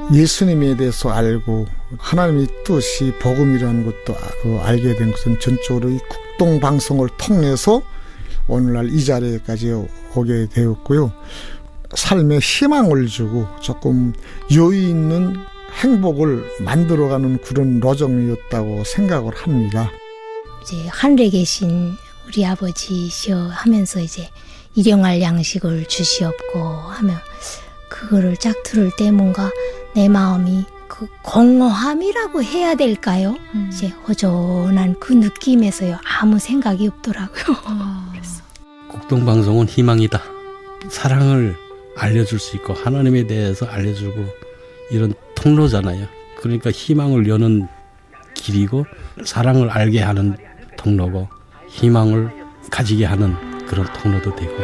예수님에 대해서 알고 하나님의 뜻이 복음이라는 것도 알게 된 것은 전적으로 이 극동방송을 통해서 오늘날 이 자리에까지 오게 되었고요. 삶에 희망을 주고 조금 여유 있는 행복을 만들어가는 그런 로정이었다고 생각을 합니다. 이제 하늘에 계신 우리 아버지시여 하면서 이제 일용할 양식을 주시옵고 하면 그거를 쫙 들을 때 뭔가 내 마음이 그 공허함이라고 해야 될까요? 이제 허전한 그 느낌에서요 아무 생각이 없더라고요. 그래서. 극동방송은 희망이다. 사랑을 알려줄 수 있고 하나님에 대해서 알려주고 이런 통로잖아요. 그러니까 희망을 여는 길이고 사랑을 알게 하는 통로고 희망을 가지게 하는 그런 통로도 되고.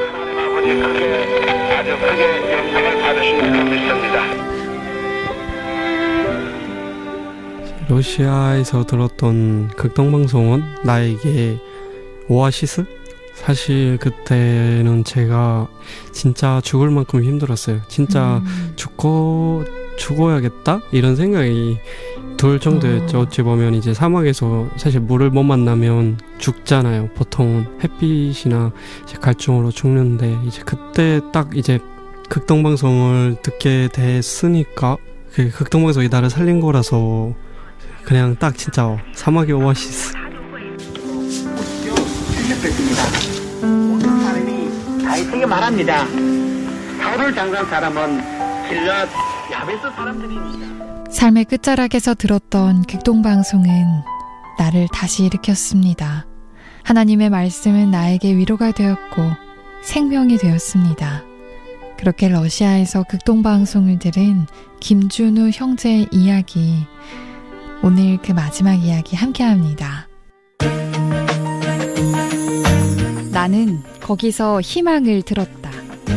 아주 크게 영향을 받으시는 믿습니다. 러시아에서 들었던 극동방송은 나에게 오아시스? 사실 그때는 제가 진짜 죽을 만큼 힘들었어요. 진짜 죽어야겠다? 이런 생각이 들 정도였죠. 어찌 보면 이제 사막에서 사실 물을 못 만나면 죽잖아요. 보통은 햇빛이나 이제 갈증으로 죽는데 이제 그때 딱 이제 극동방송을 듣게 됐으니까 그 극동방송이 나를 살린 거라서 그냥 딱 진짜 사막의 오아시스. 모든 사람이 다윗에게 말합니다. 사울을 장사한 사람은 길랏 야베스 사람들입니다. 삶의 끝자락에서 들었던 극동방송은 나를 다시 일으켰습니다. 하나님의 말씀은 나에게 위로가 되었고 생명이 되었습니다. 그렇게 러시아에서 극동방송을 들은 김준우 형제의 이야기, 오늘 그 마지막 이야기 함께합니다. 나는 거기서 희망을 들었다.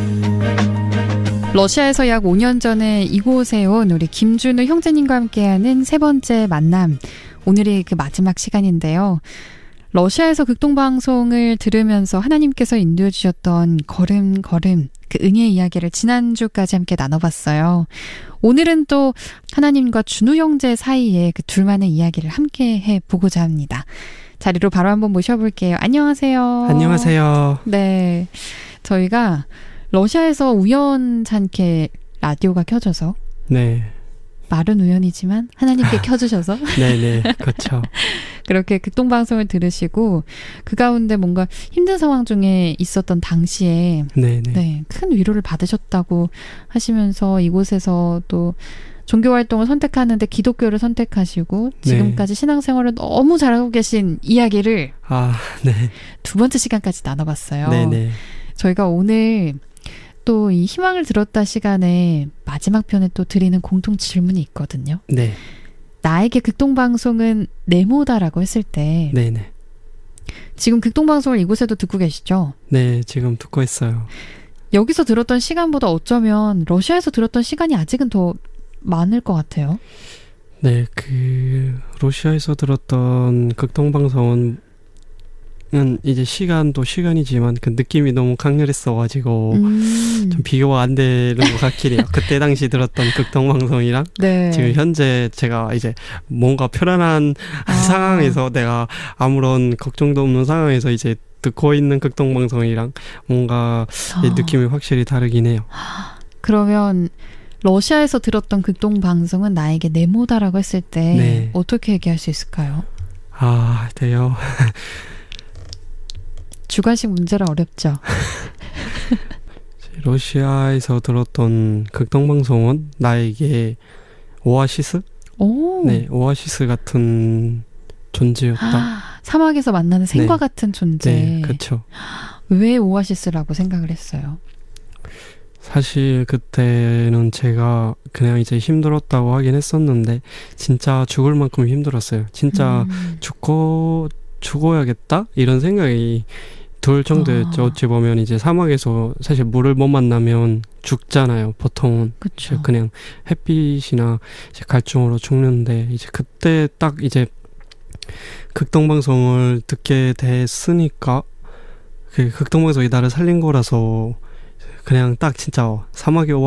러시아에서 약 5년 전에 이곳에 온 우리 김준우 형제님과 함께하는 세 번째 만남, 오늘이 그 마지막 시간인데요. 러시아에서 극동방송을 들으면서 하나님께서 인도해 주셨던 걸음걸음 그 은혜의 이야기를 지난주까지 함께 나눠봤어요. 오늘은 또 하나님과 준우 형제 사이에 그 둘만의 이야기를 함께 해보고자 합니다. 자리로 바로 한번 모셔볼게요. 안녕하세요. 안녕하세요. 네, 저희가 러시아에서 우연찮게 라디오가 켜져서 네. 말은 우연이지만 하나님께 켜주셔서 네네 그렇죠. 그렇게 극동방송을 들으시고 그 가운데 뭔가 힘든 상황 중에 있었던 당시에 네, 큰 위로를 받으셨다고 하시면서 이곳에서 또 종교활동을 선택하는데 기독교를 선택하시고 지금까지 신앙생활을 너무 잘하고 계신 이야기를 두 번째 시간까지 나눠봤어요. 네네. 저희가 오늘 또 이 희망을 들었다 시간에 마지막 편에 또 드리는 공통 질문이 있거든요. 네. 나에게 극동방송은 네모다라고 했을 때 네네. 지금 극동방송을 이곳에도 듣고 계시죠? 네, 지금 듣고 있어요. 여기서 들었던 시간보다 어쩌면 러시아에서 들었던 시간이 아직은 더 많을 것 같아요. 네, 그 러시아에서 들었던 극동방송은 이제 시간도 시간이지만 그 느낌이 너무 강렬했어가지고 좀 비교가 안 되는 것 같긴 해요. 그때 당시 들었던 극동방송이랑 지금 현재 제가 이제 뭔가 편안한 상황에서 내가 아무런 걱정도 없는 상황에서 이제 듣고 있는 극동방송이랑 뭔가 느낌이 확실히 다르긴 해요. 그러면 러시아에서 들었던 극동방송은 나에게 네모다라고 했을 때 어떻게 얘기할 수 있을까요? 돼요. 주관식 문제라 어렵죠. 러시아에서 들었던 극동방송은 나에게 오아시스? 네, 오아시스 같은 존재였다. 사막에서 만나는 생과 같은 존재. 네, 그렇죠. 왜 오아시스라고 생각을 했어요? 사실 그때는 제가 그냥 이제 힘들었다고 하긴 했었는데 진짜 죽을 만큼 힘들었어요. 진짜 죽어야겠다? 이런 생각이 들 정도였죠. 어찌 보면 이제 사막에서 사실 물을 못 만나면 죽잖아요. 보통은. 그쵸. 그냥 햇빛이나 이제 갈증으로 죽는데 이제 그때 딱 이제 극동방송을 듣게 됐으니까 그 극동방송이 나를 살린 거라서 그냥 딱 진짜 사막의